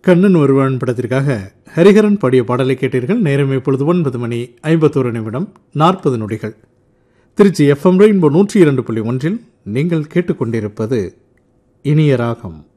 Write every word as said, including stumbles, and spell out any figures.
கண்ணன் வருவான் படத்திற்காக ஹரிஹரன் பாடிய பாடலை கேட்டீர்கள். நேரம் இப்பொழுது ஒன்பது மணி ஐம்பத்தோரு நிமிடம் நாற்பது நொடிகள். திருச்சி எஃப்எம் ரெயின்போ நூற்றி இரண்டு புள்ளி ஒன்றில் நீங்கள் கேட்டுக்கொண்டிருப்பது இனிய ராகம்.